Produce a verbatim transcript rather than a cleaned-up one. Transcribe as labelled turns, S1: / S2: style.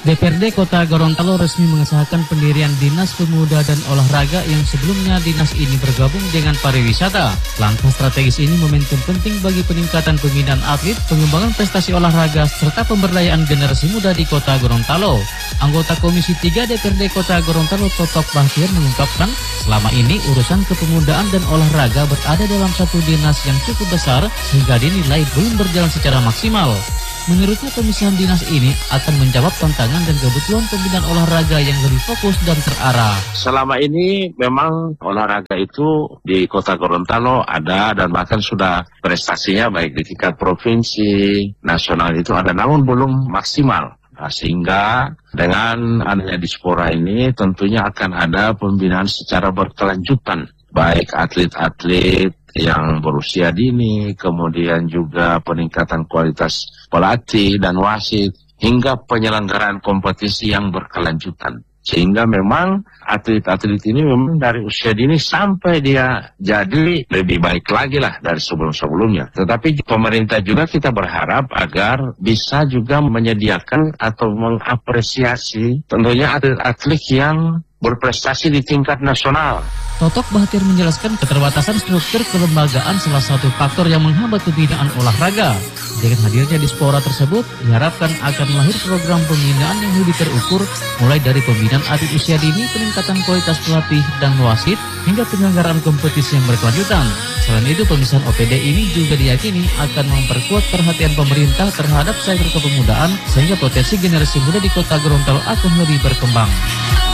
S1: D P R D Kota Gorontalo resmi mengesahkan pendirian Dinas Pemuda dan Olahraga yang sebelumnya dinas ini bergabung dengan pariwisata. Langkah strategis ini momentum penting bagi peningkatan pembinaan atlet, pengembangan prestasi olahraga, serta pemberdayaan generasi muda di Kota Gorontalo. Anggota Komisi tiga D P R D Kota Gorontalo Totok Bahtiar mengungkapkan, selama ini urusan kepemudaan dan olahraga berada dalam satu dinas yang cukup besar sehingga dinilai belum berjalan secara maksimal. Menurutnya pemisahan dinas ini akan menjawab tantangan dan kebutuhan pembinaan olahraga yang lebih fokus dan terarah.
S2: Selama ini memang olahraga itu di Kota Gorontalo ada dan bahkan sudah prestasinya baik di tingkat provinsi, nasional itu ada, namun belum maksimal. Nah, sehingga dengan adanya Dispora ini tentunya akan ada pembinaan secara berkelanjutan, baik atlet-atlet yang berusia dini, kemudian juga peningkatan kualitas pelatih dan wasit, hingga penyelenggaraan kompetisi yang berkelanjutan. Sehingga memang atlet-atlet ini memang dari usia dini sampai dia jadi lebih baik lagi lah dari sebelum-sebelumnya. Tetapi pemerintah juga kita berharap agar bisa juga menyediakan atau mengapresiasi tentunya atlet-atlet yang berprestasi di tingkat nasional.
S1: Totok Bahtiar menjelaskan keterbatasan struktur kelembagaan salah satu faktor yang menghambat pembinaan olahraga. Dengan hadirnya Dispora tersebut, diharapkan akan lahir program pembinaan yang lebih terukur, mulai dari pembinaan atlet usia dini, peningkatan kualitas pelatih dan wasit, hingga penyelenggaraan kompetisi yang berkelanjutan. Selain itu, pemisahan O P D ini juga diyakini akan memperkuat perhatian pemerintah terhadap sektor kepemudaan, sehingga potensi generasi muda di Kota Gorontalo akan lebih berkembang.